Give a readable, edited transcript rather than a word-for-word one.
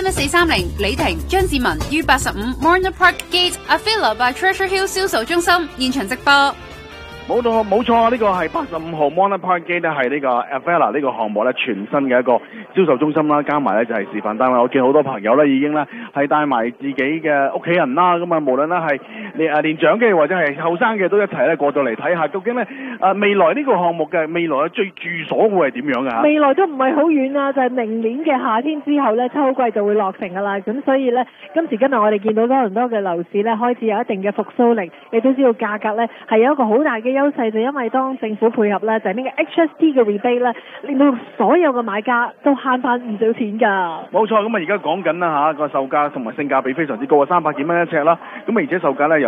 31430李婷張志文於85 Morner Park Gate Avila by Treasure Hill 銷售中心現場直播。 冇錯，呢個係85號 Morner Park Gate 咧，係呢個 Avila 呢個項目咧全新嘅一個銷售中心啦，加埋咧就係示範單位。我見好多朋友咧已經咧係帶埋自己嘅屋企人啦，咁啊無論咧係年長嘅或者係後生嘅都一齊咧過到嚟睇下，究竟咧未來呢個項目嘅未來嘅最住所會係點樣㗎？ 未來都唔係好遠啊，就係明年嘅夏天之後咧，秋季就會落成㗎啦。咁所以咧，今時今日我哋見到多倫多嘅樓市咧開始有一定嘅復甦力，亦都知道價格咧係有一個好大嘅優勢，就因為當政府配合咧，就係呢個 HST 嘅 rebate 咧，令到所有嘅買家都慳翻唔少錢㗎。 冇錯，咁啊而家講緊啦嚇個售價同埋性價比非常之高啊，300幾蚊一尺啦，咁而且售價咧